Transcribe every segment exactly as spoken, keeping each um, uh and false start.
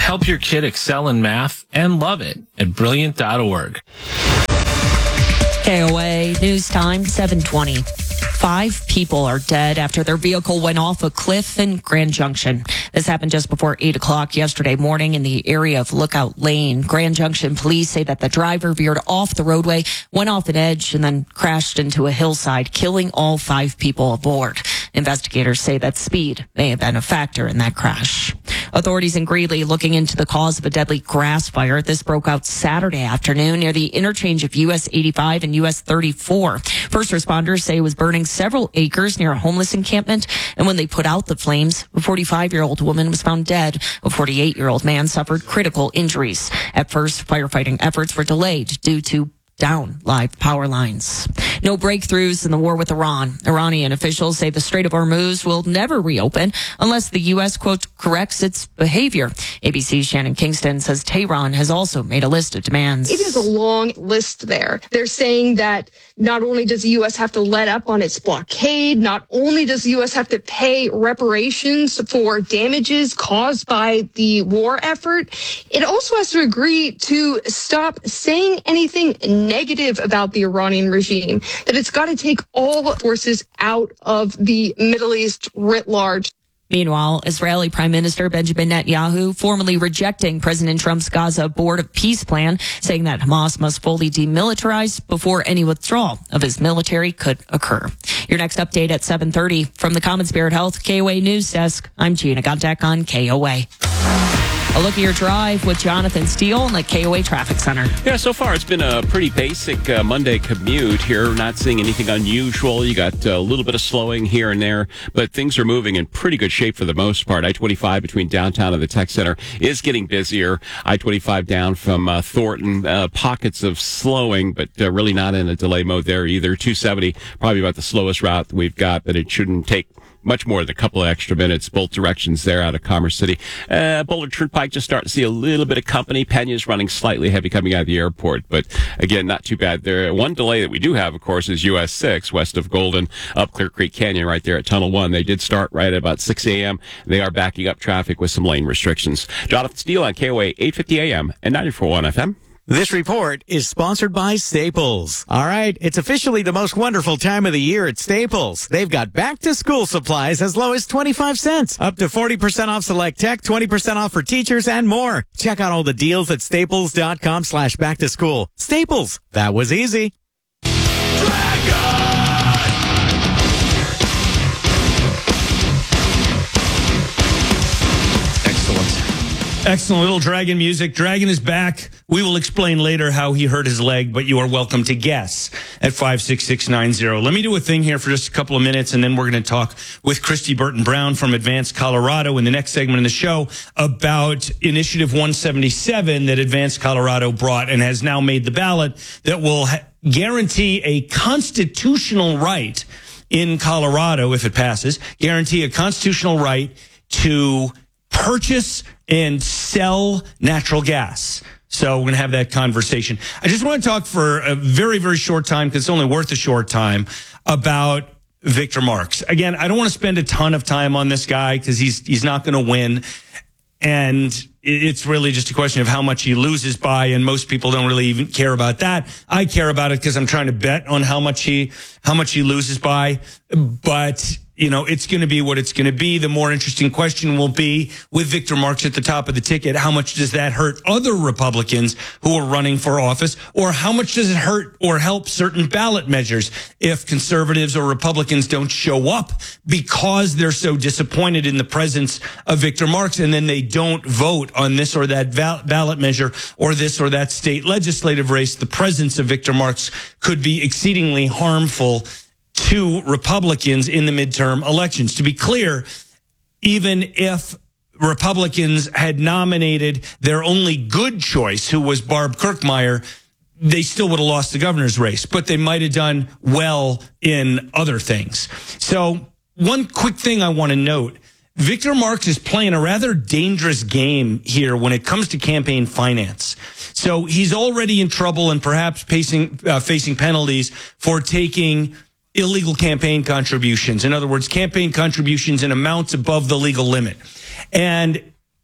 Help your kid excel in math and love it at brilliant dot org. K O A News Time, seven twenty. Five people are dead after their vehicle went off a cliff in Grand Junction. This happened just before eight o'clock yesterday morning in the area of Lookout Lane. Grand Junction police say that the driver veered off the roadway, went off an edge, and then crashed into a hillside, killing all five people aboard. Investigators say that speed may have been a factor in that crash. Authorities in Greeley looking into the cause of a deadly grass fire. This broke out Saturday afternoon near the interchange of U S eighty-five and U S thirty-four. First responders say it was burning several acres near a homeless encampment, and when they put out the flames, a forty-five-year-old woman was found dead. A forty-eight-year-old man suffered critical injuries. At first, firefighting efforts were delayed due to down live power lines. No breakthroughs in the war with Iran. Iranian officials say the Strait of Hormuz will never reopen unless the U S, quote, corrects its behavior. A B C's Shannon Kingston says Tehran has also made a list of demands. It is a long list there. They're saying that not only does the U S have to let up on its blockade, not only does the U S have to pay reparations for damages caused by the war effort, it also has to agree to stop saying anything negative about the Iranian regime, that it's got to take all forces out of the Middle East writ large. Meanwhile, Israeli Prime Minister Benjamin Netanyahu formally rejecting President Trump's Gaza Board of Peace plan, saying that Hamas must fully demilitarize before any withdrawal of his military could occur. Your next update at seven thirty from the Common Spirit Health K O A News Desk. I'm Gina Gontek on K O A. A look at your drive with Jonathan Steele in the K O A Traffic Center. Yeah, so far it's been a pretty basic uh, Monday commute here. Not seeing anything unusual. You got a little bit of slowing here and there, but things are moving in pretty good shape for the most part. I twenty-five between downtown and the Tech Center is getting busier. I twenty-five down from uh, Thornton, uh, pockets of slowing, but uh, really not in a delay mode there either. two seventy, probably about the slowest route we've got, but it shouldn't take much more than a couple of extra minutes, both directions there out of Commerce City. Uh, Boulder Turnpike just starting to see a little bit of company. Pena's running slightly heavy coming out of the airport, but again, not too bad there. One delay that we do have, of course, is U S six west of Golden up Clear Creek Canyon right there at Tunnel one. They did start right at about six a.m. They are backing up traffic with some lane restrictions. Jonathan Steele on K O A eight fifty A M and ninety-four point one F M. This report is sponsored by Staples. All right, it's officially the most wonderful time of the year at Staples. They've got back-to-school supplies as low as twenty-five cents, up to forty percent off select tech, twenty percent off for teachers, and more. Check out all the deals at staples.com slash back-to-school. Staples, that was easy. Excellent little Dragon music. Dragon is back. We will explain later how he hurt his leg, but you are welcome to guess at five six six nine zero. Let me do a thing here for just a couple of minutes, and then we're going to talk with Christy Burton Brown from Advanced Colorado in the next segment of the show about Initiative one seventy-seven that Advanced Colorado brought and has now made the ballot that will ha- guarantee a constitutional right in Colorado, if it passes, guarantee a constitutional right to purchase and sell natural gas. So we're going to have that conversation. I just want to talk for a very, very short time, because it's only worth a short time, about Victor Marx. Again, I don't want to spend a ton of time on this guy because he's he's not going to win. And it's really just a question of how much he loses by, and most people don't really even care about that. I care about it because I'm trying to bet on how much he how much he loses by. But you know, it's going to be what it's going to be. The more interesting question will be, with Victor Marx at the top of the ticket, how much does that hurt other Republicans who are running for office? Or how much does it hurt or help certain ballot measures if conservatives or Republicans don't show up because they're so disappointed in the presence of Victor Marx, and then they don't vote on this or that val- ballot measure or this or that state legislative race? The presence of Victor Marx could be exceedingly harmful to Republicans in the midterm elections. To be clear, even if Republicans had nominated their only good choice, who was Barb Kirkmeyer, they still would have lost the governor's race, but they might have done well in other things. So one quick thing I want to note, Victor Marx is playing a rather dangerous game here when it comes to campaign finance. So he's already in trouble and perhaps facing, uh, facing penalties for taking illegal campaign contributions. In other words, campaign contributions in amounts above the legal limit. And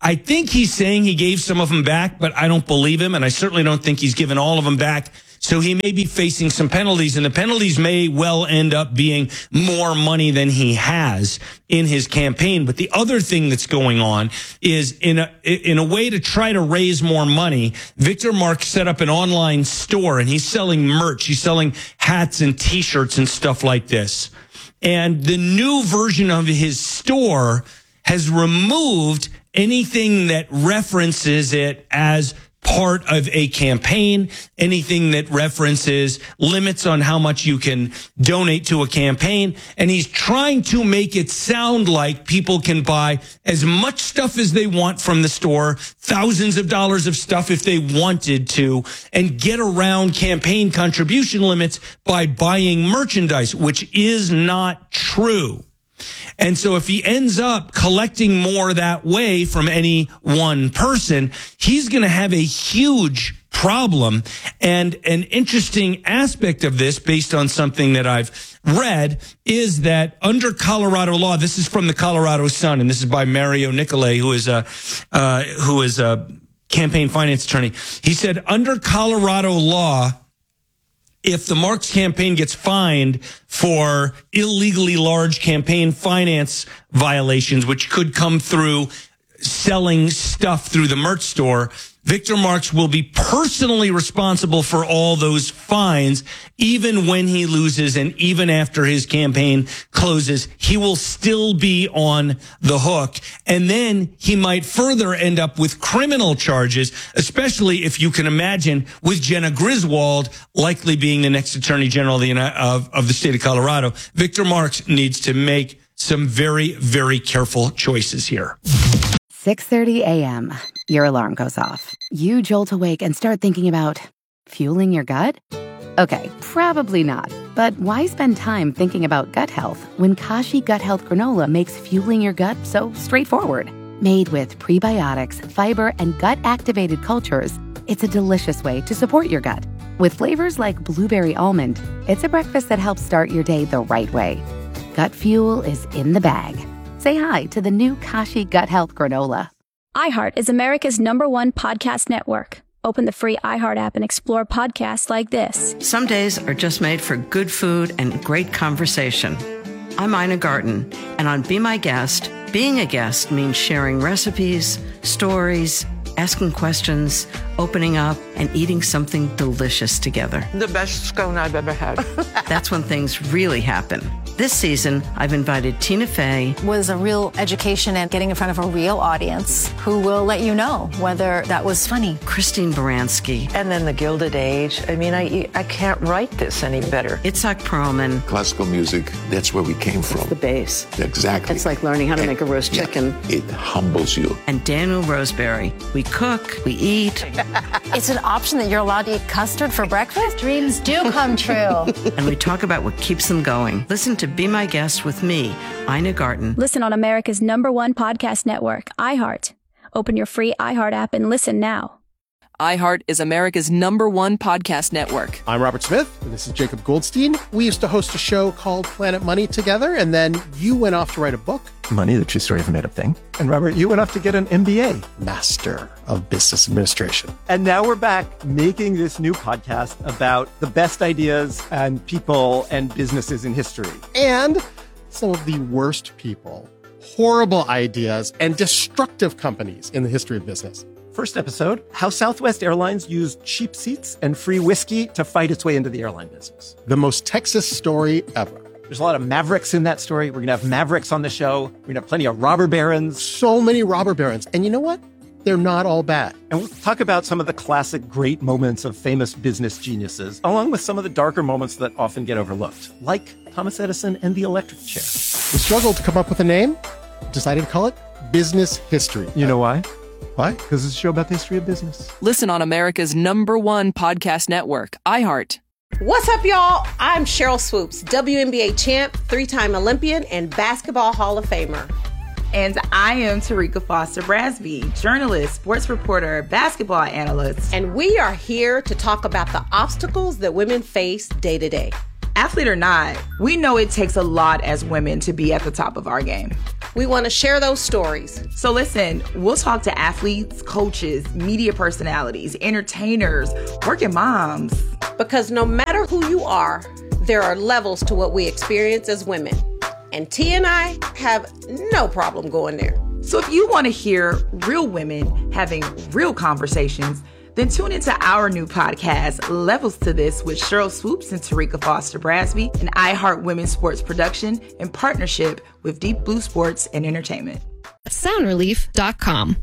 I think he's saying he gave some of them back, but I don't believe him. And I certainly don't think he's given all of them back. So he may be facing some penalties, and the penalties may well end up being more money than he has in his campaign. But the other thing that's going on is in a, in a way to try to raise more money, Victor Marx set up an online store, and he's selling merch. He's selling hats and T-shirts and stuff like this. And the new version of his store has removed anything that references it as part of a campaign, anything that references limits on how much you can donate to a campaign. And he's trying to make it sound like people can buy as much stuff as they want from the store, thousands of dollars of stuff if they wanted to, and get around campaign contribution limits by buying merchandise, which is not true. And so if he ends up collecting more that way from any one person, he's going to have a huge problem. And an interesting aspect of this, based on something that I've read, is that under Colorado law, this is from the Colorado Sun, and this is by Mario Nicolay, who is a, uh, who is a campaign finance attorney. He said, under Colorado law, if the Marx campaign gets fined for illegally large campaign finance violations, which could come through selling stuff through the merch store, Victor Marx will be personally responsible for all those fines, even when he loses and even after his campaign closes. He will still be on the hook. And then he might further end up with criminal charges, especially if you can imagine with Jenna Griswold likely being the next Attorney General of the, of, of the state of Colorado. Victor Marx needs to make some very, very careful choices here. six thirty a.m. Your alarm goes off. You jolt awake and start thinking about fueling your gut? Okay, probably not. But why spend time thinking about gut health when Kashi Gut Health Granola makes fueling your gut so straightforward? Made with prebiotics, fiber, and gut-activated cultures, it's a delicious way to support your gut. With flavors like blueberry almond, it's a breakfast that helps start your day the right way. Gut fuel is in the bag. Say hi to the new Kashi Gut Health Granola. iHeart is America's number one podcast network. Open the free iHeart app and explore podcasts like this. Some days are just made for good food and great conversation. I'm Ina Garten, and on Be My Guest, being a guest means sharing recipes, stories, asking questions, opening up, and eating something delicious together. The best scone I've ever had. That's when things really happen. This season, I've invited Tina Fey. Was a real education and getting in front of a real audience who will let you know whether that was funny. Christine Baranski. And then the Gilded Age. I mean, I I can't write this any better. Itzhak Perlman. Classical music, that's where we came from. It's the base. Exactly. It's like learning how to and, make a roast yeah, chicken. It humbles you. And Daniel Roseberry. We cook, we eat. It's an option that you're allowed to eat custard for breakfast? Dreams do come true. And we talk about what keeps them going. Listen to Be My Guest with me, Ina Garten. Listen on America's number one podcast network, iHeart. Open your free iHeart app and listen now. iHeart is America's number one podcast network. I'm Robert Smith, and this is Jacob Goldstein. We used to host a show called Planet Money together, and then you went off to write a book. Money, the true story of a made-up thing. And Robert, you went off to get an M B A. Master of Business Administration. And now we're back making this new podcast about the best ideas and people and businesses in history. And some of the worst people, horrible ideas, and destructive companies in the history of business. First episode, how Southwest Airlines used cheap seats and free whiskey to fight its way into the airline business. The most Texas story ever. There's a lot of mavericks in that story. We're going to have mavericks on the show. We're going to have plenty of robber barons. So many robber barons. And you know what? They're not all bad. And we'll talk about some of the classic great moments of famous business geniuses, along with some of the darker moments that often get overlooked, like Thomas Edison and the electric chair. We struggled to come up with a name, decided to call it Business History. You know why? Why? Because it's a show about the history of business. Listen on America's number one podcast network, iHeart. What's up, y'all? I'm Cheryl Swoops, W N B A champ, three-time Olympian, and Basketball Hall of Famer. And I am Tarika Foster Brasby, journalist, sports reporter, basketball analyst. And we are here to talk about the obstacles that women face day to day. Athlete or not, we know it takes a lot as women to be at the top of our game. We want to share those stories. So listen, we'll talk to athletes, coaches, media personalities, entertainers, working moms. Because no matter who you are, there are levels to what we experience as women. And T and I have no problem going there. So if you want to hear real women having real conversations, then tune into our new podcast, Levels to This, with Cheryl Swoops and Tarika Foster Brasby, an iHeart Women's Sports production in partnership with Deep Blue Sports and Entertainment. sound relief dot com.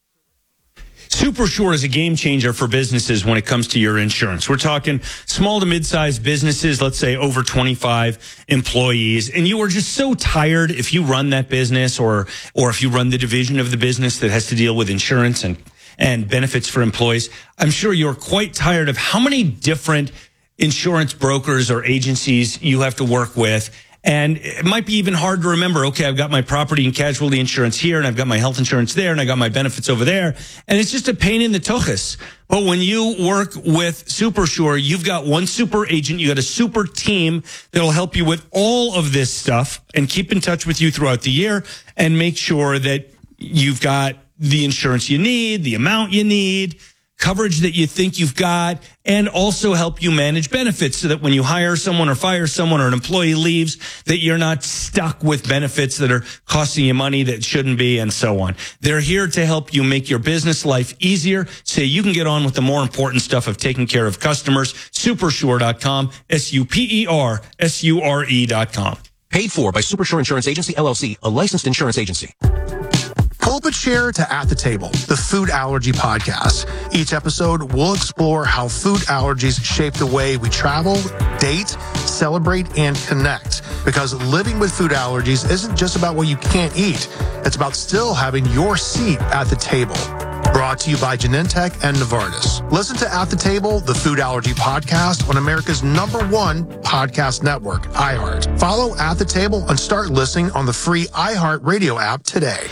SuperSure is a game changer for businesses when it comes to your insurance. We're talking small to mid-sized businesses, let's say over twenty-five employees, and you are just so tired if you run that business or or if you run the division of the business that has to deal with insurance and and benefits for employees. I'm sure you're quite tired of how many different insurance brokers or agencies you have to work with. And it might be even hard to remember, okay, I've got my property and casualty insurance here, and I've got my health insurance there, and I got my benefits over there. And it's just a pain in the tuchus. But when you work with SuperSure, you've got one super agent, you got a super team that'll help you with all of this stuff and keep in touch with you throughout the year and make sure that you've got the insurance you need, the amount you need, coverage that you think you've got, and also help you manage benefits so that when you hire someone or fire someone or an employee leaves, that you're not stuck with benefits that are costing you money that shouldn't be, and so on. They're here to help you make your business life easier so you can get on with the more important stuff of taking care of customers. Supersure dot com, S U P E R S U R E dot com. Paid for by Supersure Insurance Agency, L L C, a licensed insurance agency. Pull up a chair to At the Table, the food allergy podcast. Each episode, we'll explore how food allergies shape the way we travel, date, celebrate, and connect. Because living with food allergies isn't just about what you can't eat. It's about still having your seat at the table. Brought to you by Genentech and Novartis. Listen to At the Table, the food allergy podcast on America's number one podcast network, iHeart. Follow At the Table and start listening on the free iHeart Radio app today.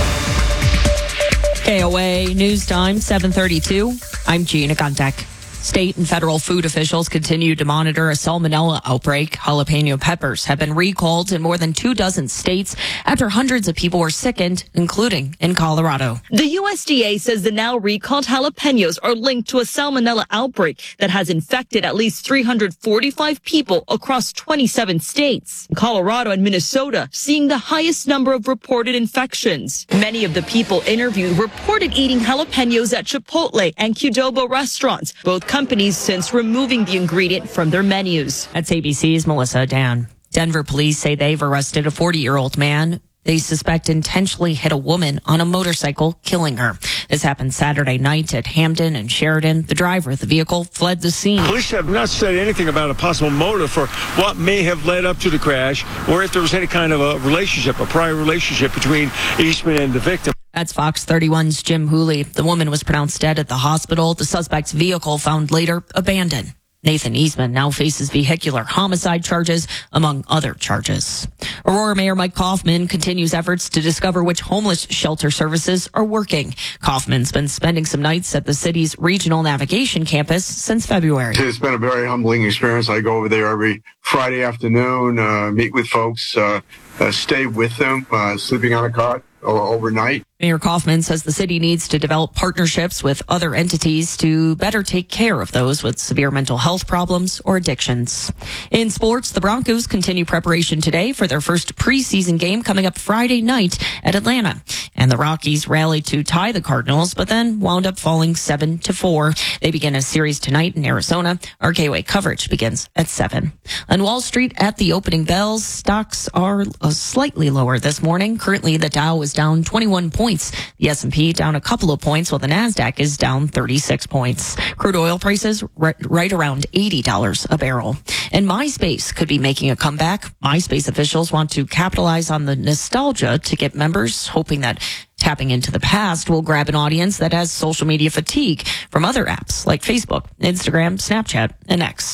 K O A News Time, seven thirty-two. I'm Gina Guntek. State and federal food officials continue to monitor a salmonella outbreak. Jalapeno peppers have been recalled in more than two dozen states after hundreds of people were sickened, including in Colorado. The U S D A says the now recalled jalapenos are linked to a salmonella outbreak that has infected at least three hundred forty-five people across twenty-seven states. Colorado and Minnesota seeing the highest number of reported infections. Many of the people interviewed reported eating jalapenos at Chipotle and Qdoba restaurants, both companies since removing the ingredient from their menus. That's A B C's Melissa Dan. Denver police say they've arrested a forty-year-old man they suspect intentionally hit a woman on a motorcycle, killing her. This happened Saturday night at Hamden and Sheridan. The driver of the vehicle fled the scene. Police have not said anything about a possible motive for what may have led up to the crash, or if there was any kind of a relationship, a prior relationship between Eastman and the victim. That's Fox thirty-one's Jim Hooley. The woman was pronounced dead at the hospital. The suspect's vehicle found later abandoned. Nathan Eastman now faces vehicular homicide charges, among other charges. Aurora Mayor Mike Kaufman continues efforts to discover which homeless shelter services are working. Kaufman's been spending some nights at the city's regional navigation campus since February. It's been a very humbling experience. I go over there every Friday afternoon, uh, meet with folks, uh, uh, stay with them, uh, sleeping on a cot overnight. Mayor Kaufman says the city needs to develop partnerships with other entities to better take care of those with severe mental health problems or addictions. In sports, the Broncos continue preparation today for their first preseason game coming up Friday night at Atlanta. And the Rockies rallied to tie the Cardinals, but then wound up falling seven to four. They begin a series tonight in Arizona. Our K O A coverage begins at seven. On Wall Street at the opening bells, stocks are slightly lower this morning. Currently, the Dow is down twenty-one points. The S and P down a couple of points, while the NASDAQ is down thirty-six points. Crude oil prices right, right around eighty dollars a barrel. And MySpace could be making a comeback. MySpace officials want to capitalize on the nostalgia to get members, hoping that tapping into the past will grab an audience that has social media fatigue from other apps like Facebook, Instagram, Snapchat, and X.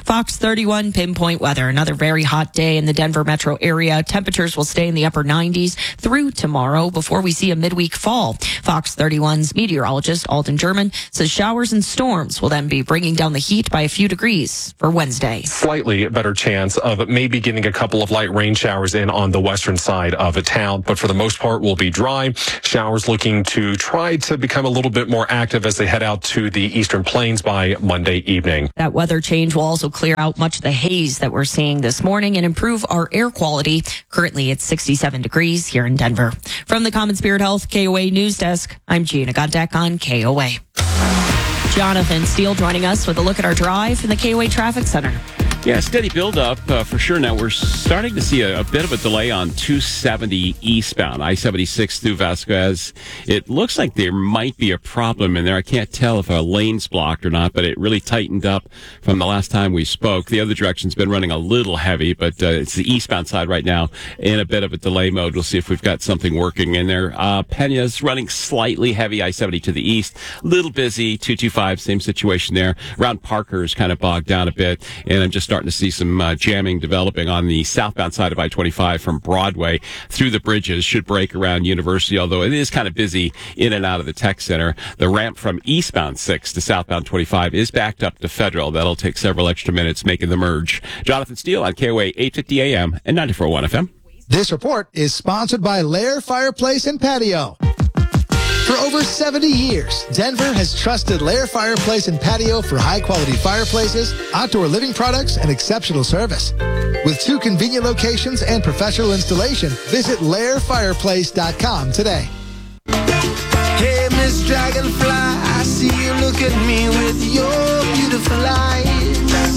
Fox thirty-one pinpoint weather. Another very hot day in the Denver metro area. Temperatures will stay in the upper nineties through tomorrow before we see a midweek fall. Fox thirty-one's meteorologist Alden German says showers and storms will then be bringing down the heat by a few degrees for Wednesday. Slightly better chance of maybe getting a couple of light rain showers in on the western side of a town, but for the most part will be dry. Showers looking to try to become a little bit more active as they head out to the eastern plains by Monday evening. That weather change will also clear out much of the haze that we're seeing this morning and improve our air quality. Currently it's sixty-seven degrees here in Denver. From the Common Spirit Health K O A News Desk, I'm Gina Godek on K O A. Jonathan Steele joining us with a look at our drive in the K O A Traffic Center. Yeah, steady build-up uh, for sure. Now, we're starting to see a, a bit of a delay on two seventy eastbound, I seventy-six through Vasquez. It looks like there might be a problem in there. I can't tell if a lane's blocked or not, but it really tightened up from the last time we spoke. The other direction's been running a little heavy, but uh, it's the eastbound side right now in a bit of a delay mode. We'll see if we've got something working in there. Uh, Pena's running slightly heavy, I seventy to the east. Little busy, two twenty-five, same situation there. Around Parker is kind of bogged down a bit, and I'm just starting to see some uh, jamming developing on the southbound side of I twenty-five from Broadway through the bridges. Should break around University, although it is kind of busy in and out of the tech center. The ramp from eastbound six to southbound twenty-five is backed up to Federal. That'll take several extra minutes making the merge. Jonathan Steele on K O A eight fifty A M and ninety-four point one F M. This report is sponsored by Lair Fireplace and Patio. For over seventy years, Denver has trusted Lair Fireplace and Patio for high-quality fireplaces, outdoor living products, and exceptional service. With two convenient locations and professional installation, visit lair fireplace dot com today. Hey, Miss Dragonfly, I see you look at me with your beautiful eyes.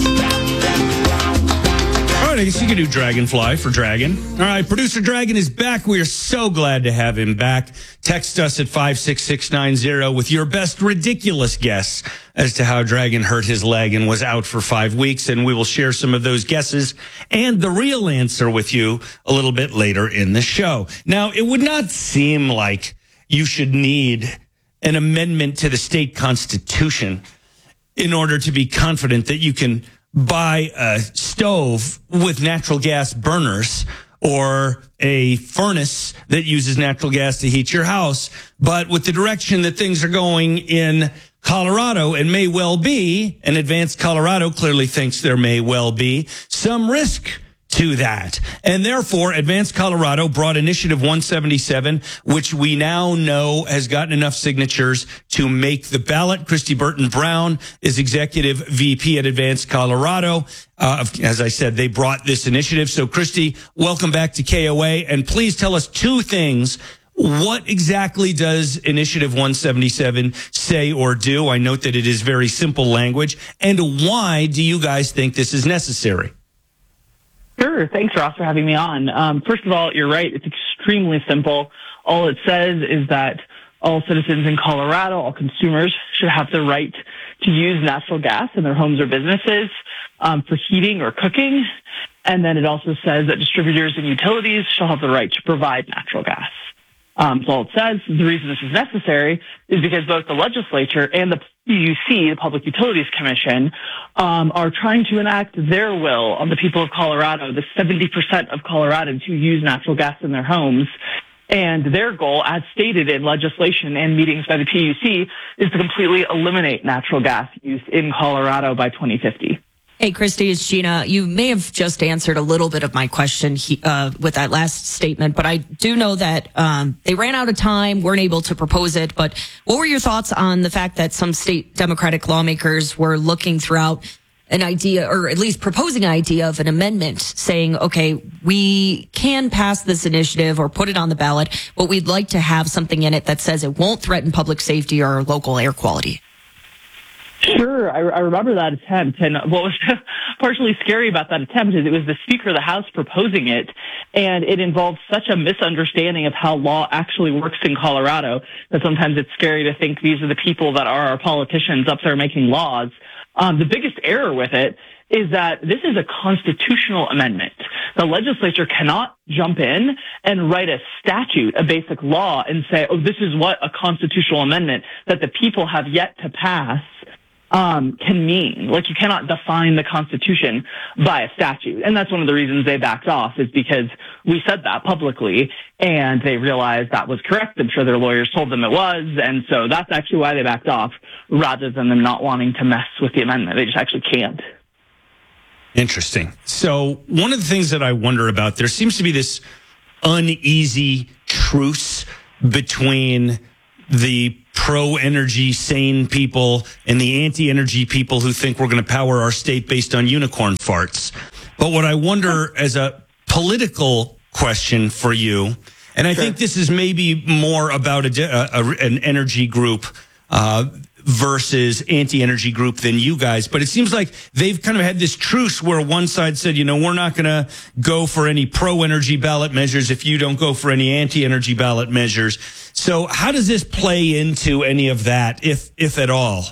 All right, I guess you could do Dragonfly for Dragon. All right, Producer Dragon is back. We are so glad to have him back. Text us at five six six nine zero with your best ridiculous guess as to how Dragon hurt his leg and was out for five weeks, and we will share some of those guesses and the real answer with you a little bit later in the show. Now, it would not seem like you should need an amendment to the state constitution in order to be confident that you can buy a stove with natural gas burners or a furnace that uses natural gas to heat your house. But with the direction that things are going in Colorado, and may well be, and Advanced Colorado clearly thinks there may well be some risk to that. And therefore, Advanced Colorado brought Initiative one seventy-seven, which we now know has gotten enough signatures to make the ballot. Christy Burton Brown is Executive V P at Advanced Colorado. Uh, as I said, they brought this initiative. So, Christy, welcome back to K O A. And please tell us two things. What exactly does Initiative one seventy-seven say or do? I note that it is very simple language. And why do you guys think this is necessary? Sure. Thanks, Ross, for having me on. Um, first of all, you're right. It's extremely simple. All it says is that all citizens in Colorado, all consumers, should have the right to use natural gas in their homes or businesses um, for heating or cooking. And then it also says that distributors and utilities shall have the right to provide natural gas. Um, so all it says. The reason this is necessary is because both the legislature and the P U C, the Public Utilities Commission, um, are trying to enact their will on the people of Colorado, the seventy percent of Coloradans who use natural gas in their homes. And their goal, as stated in legislation and meetings by the P U C, is to completely eliminate natural gas use in Colorado by twenty fifty. Hey, Christy, it's Gina. You may have just answered a little bit of my question uh, with that last statement, but I do know that um, they ran out of time, weren't able to propose it. But what were your thoughts on the fact that some state Democratic lawmakers were looking throughout an idea, or at least proposing an idea of an amendment saying, okay, we can pass this initiative or put it on the ballot, but we'd like to have something in it that says it won't threaten public safety or local air quality? Sure, I, I remember that attempt, and what was partially scary about that attempt is it was the Speaker of the House proposing it, and it involved such a misunderstanding of how law actually works in Colorado that sometimes it's scary to think these are the people that are our politicians up there making laws. Um, the biggest error with it is that this is a constitutional amendment. The legislature cannot jump in and write a statute, a basic law, and say, oh, this is what a constitutional amendment that the people have yet to pass um, can mean. Like, you cannot define the Constitution by a statute. And that's one of the reasons they backed off, is because we said that publicly and they realized that was correct. I'm sure their lawyers told them it was. And so that's actually why they backed off, rather than them not wanting to mess with the amendment. They just actually can't. Interesting. So one of the things that I wonder about, there seems to be this uneasy truce between the pro-energy sane people and the anti-energy people who think we're going to power our state based on unicorn farts. But what I wonder, as a political question for you, and I sure. think this is maybe more about a, a, an energy group uh, versus anti-energy group than you guys, but it seems like they've kind of had this truce where one side said, you know, we're not going to go for any pro-energy ballot measures if you don't go for any anti-energy ballot measures. So how does this play into any of that, if if at all?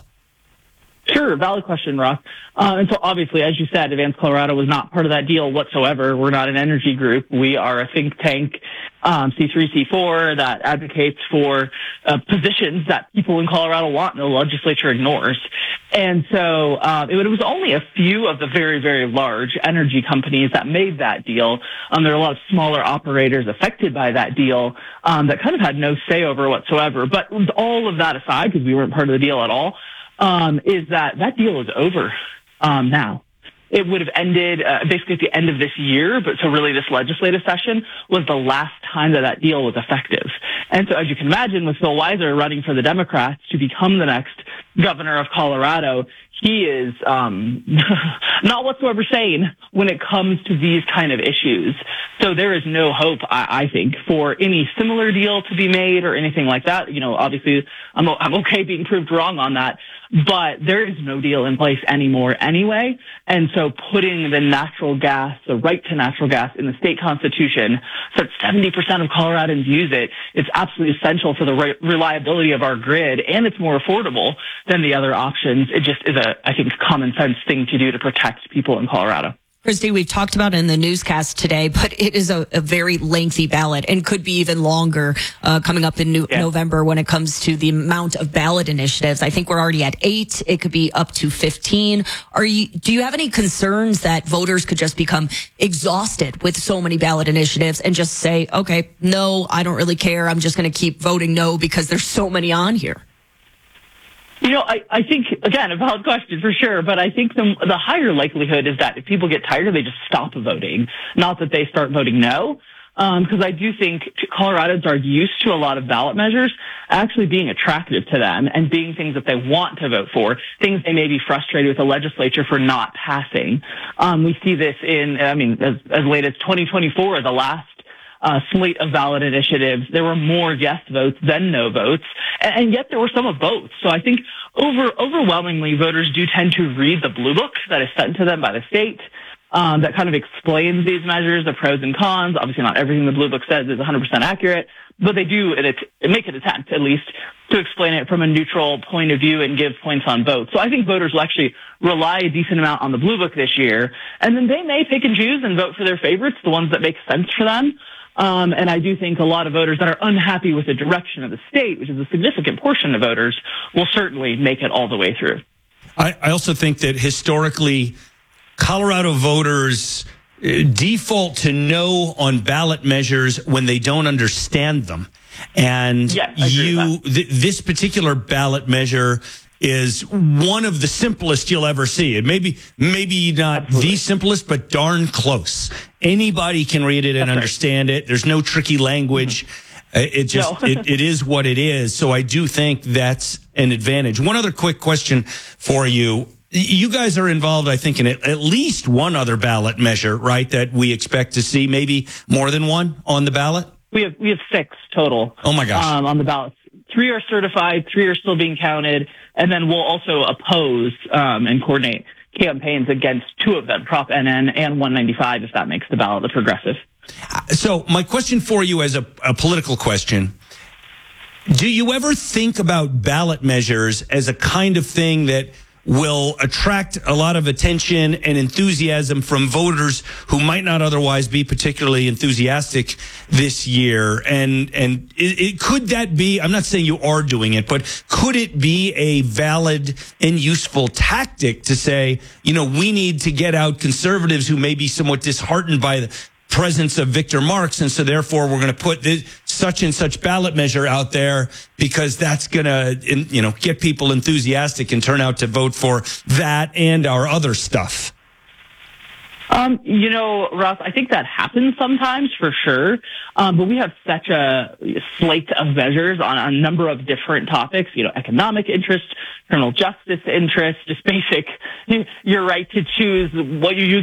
Sure, valid question, Ross. Uh, and so obviously, as you said, Advance Colorado was not part of that deal whatsoever. We're not an energy group. We are a think tank, um, C three, C four, that advocates for uh, positions that people in Colorado want and the legislature ignores. And so uh, it was only a few of the very, very large energy companies that made that deal. Um, there are a lot of smaller operators affected by that deal um, that kind of had no say over whatsoever. But all of that aside, because we weren't part of the deal at all, Um, is that that deal is over um, now. It would have ended uh, basically at the end of this year, but so really this legislative session was the last time that that deal was effective. And so, as you can imagine, with Phil Weiser running for the Democrats to become the next governor of Colorado, he is um, not whatsoever sane when it comes to these kind of issues. So there is no hope, I, I think, for any similar deal to be made or anything like that. You know, obviously, I'm, I'm okay being proved wrong on that, but there is no deal in place anymore anyway. And so putting the natural gas, the right to natural gas in the state constitution, so that seventy percent of Coloradans use it, it's absolutely essential for the re- reliability of our grid, and it's more affordable than the other options. It just is a, I think, common sense thing to do to protect people in Colorado. Christy, we've talked about it in the newscast today, but it is a, a very lengthy ballot and could be even longer uh, coming up in new, yeah. November when it comes to the amount of ballot initiatives. I think we're already at eight. It could be up to fifteen. Are you? Do you have any concerns that voters could just become exhausted with so many ballot initiatives and just say, okay, no, I don't really care. I'm just going to keep voting no because there's so many on here? You know, I, I think, again, a valid question for sure, but I think the, the higher likelihood is that if people get tired, they just stop voting, not that they start voting no. Because um, I do think Coloradans are used to a lot of ballot measures actually being attractive to them and being things that they want to vote for, things they may be frustrated with the legislature for not passing. Um, we see this in, I mean, as, as late as twenty twenty-four, the last Uh, slate of ballot initiatives, there were more yes votes than no votes, and, and yet there were some of both. So I think over overwhelmingly, voters do tend to read the blue book that is sent to them by the state um, that kind of explains these measures, the pros and cons. Obviously, not everything the blue book says is one hundred percent accurate, but they do and it, it make an attempt, at least, to explain it from a neutral point of view and give points on both. So I think voters will actually rely a decent amount on the blue book this year, and then they may pick and choose and vote for their favorites, the ones that make sense for them. Um, and I do think a lot of voters that are unhappy with the direction of the state, which is a significant portion of voters, will certainly make it all the way through. I, I also think that historically, Colorado voters default to no on ballot measures when they don't understand them. And yes, I agree you, with that. th- this particular ballot measure is one of the simplest you'll ever see. It may be, maybe not Absolutely. the simplest, but darn close. Anybody can read it and That's understand right. it. There's no tricky language. Mm-hmm. It just, no. it, it is what it is. So I do think that's an advantage. One other quick question for you. You guys are involved, I think, in at least one other ballot measure, right, that we expect to see, maybe more than one on the ballot? We have, we have six total. Oh my gosh. Um, on the ballot. Three are certified, three are still being counted, and then we'll also oppose um, and coordinate campaigns against two of them, Prop N N and one ninety-five, if that makes the ballot, the progressive. So my question for you as a, a political question, do you ever think about ballot measures as a kind of thing that will attract a lot of attention and enthusiasm from voters who might not otherwise be particularly enthusiastic this year. And and it, it, could that be, I'm not saying you are doing it, but could it be a valid and useful tactic to say, you know, we need to get out conservatives who may be somewhat disheartened by the presence of Victor Marx, and so therefore we're going to put this such and such ballot measure out there because that's going to, you know, get people enthusiastic and turn out to vote for that and our other stuff? Um, you know, Ross, I think that happens sometimes for sure. Um, but we have such a slate of measures on a number of different topics, you know, economic interest, criminal justice interest, just basic, your right to choose what you use